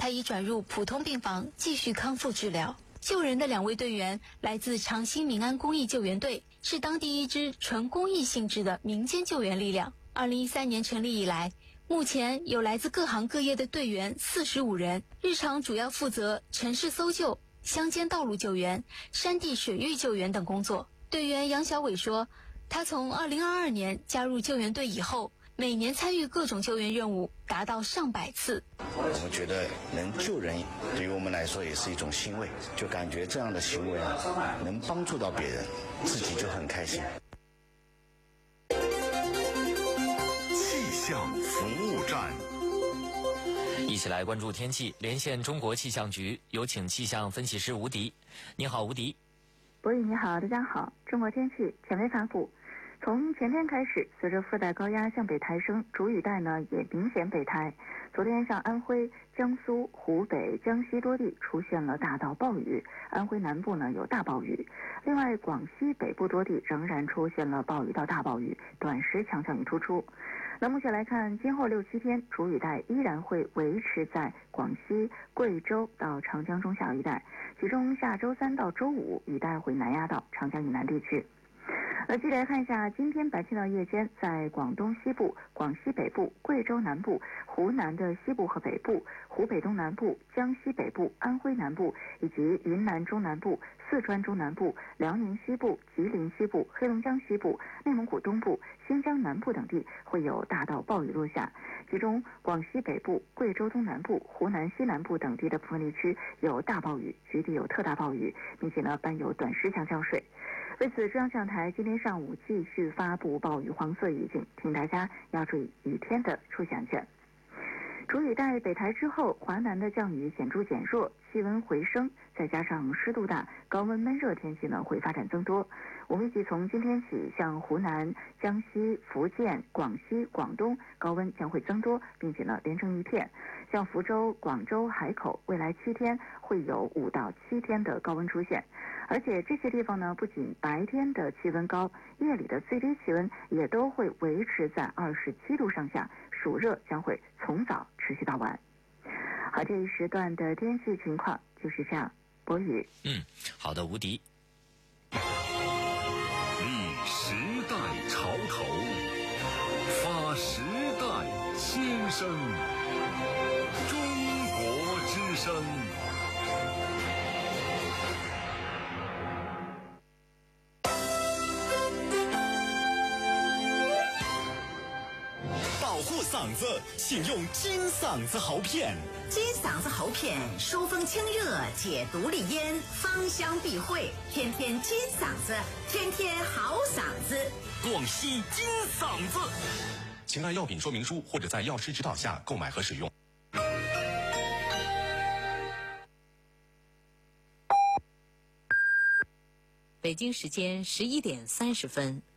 他已转入普通病房继续康复治疗。救人的2位队员来自长兴民安公益救援队，是当地一支纯公益性质的民间救援力量。2013年成立以来，目前有来自各行各业的队员45人，日常主要负责城市搜救、乡间道路救援、山地水域救援等工作。队员杨小伟说，他从2022年加入救援队以后，每年参与各种救援任务达到上百次。 我觉得能救人对于我们来说也是一种欣慰，就感觉这样的行为能帮助到别人，自己就很开心。 气象服务站， 一起来关注天气，连线中国气象局，有请气象分析师吴迪。你好，吴迪。 博宇你好，大家好。中国天气权威发布。从前天开始，随着副带高压向北抬升，主雨带呢也明显北抬。昨天像安徽、江苏、湖北、江西多地出现了大到暴雨，安徽南部呢有大暴雨。另外，广西北部多地仍然出现了暴雨到大暴雨，短时强降雨突出。那目前来看，今后6、7天，主雨带依然会维持在广西、贵州到长江中下游一带，其中下周3到周5，雨带会南压到长江以南地区。继续来看一下，今天白天到夜间，在广东西部、广西北部、贵州南部、湖南的西部和北部、湖北东南部、江西北部、安徽南部以及云南中南部、四川中南部、辽宁西部、吉林西部、黑龙江西部、内蒙古东部、新疆南部等地会有大到暴雨落下，其中广西北部、贵州东南部、湖南西南部等地的部分地区有大暴雨，局地有特大暴雨，并且呢伴有短时强降水。为此，中央气象台今天上午继续发布暴雨黄色预警，请大家要注意雨天的出行安全。主雨带北抬之后，华南的降雨显著减弱，气温回升，再加上湿度大，高温闷热天气呢会发展增多。我们预计从今天起，像湖南、江西、福建、广西、广东高温将会增多，并且呢连成一片。像福州、广州、海口，未来7天会有5到7天的高温出现。而且这些地方呢，不仅白天的气温高，夜里的最低气温也都会维持在27度上下，暑热将会从早持续到晚。好，这一时段的天气情况就是这样。博宇， 好的，吴迪。 立时代潮头，发时代新声，中国之声。 保护嗓子，请用金嗓子喉片。 金嗓子喉片疏风清热，解毒利咽，芳香避秽，天天金嗓子，天天好嗓子。 广西金嗓子，请按药品说明书或者在药师指导下购买和使用。 北京时间11点30分。